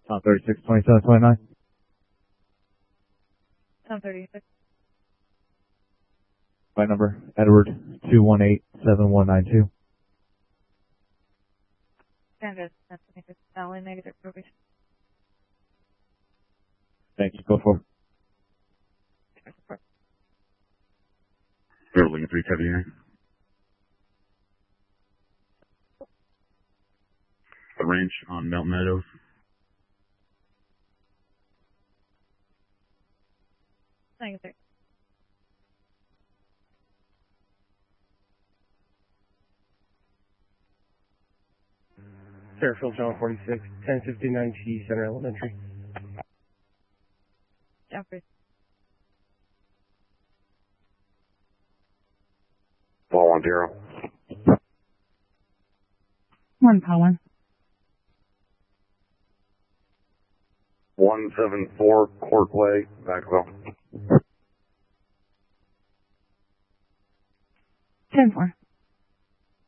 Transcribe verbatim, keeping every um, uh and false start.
Tom thirty-six, twenty-seven, twenty-nine. Tom thirty-six. Flight number, Edward two one eight seven one nine two. Canada, Valley, negative probation. Thank you. Go for it. Lincoln three seventy-nine. The ranch on Mount Meadows. Negative. Fairfield, John forty-six, ten fifty-nine T, Center Elementary. Jeffrey. Paul one zero. One, Paul one. one seven four Court Way, Maxwell. ten four.